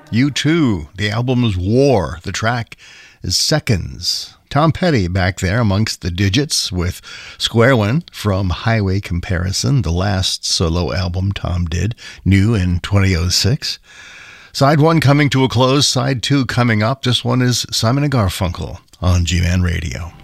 U2. The album is War. The track is Seconds. Tom Petty back there amongst the digits with Square One from Highway Comparison, the last solo album Tom did, new in 2006. Side 1 coming to a close, side 2 coming up. This one is Simon & Garfunkel on G-Man Radio.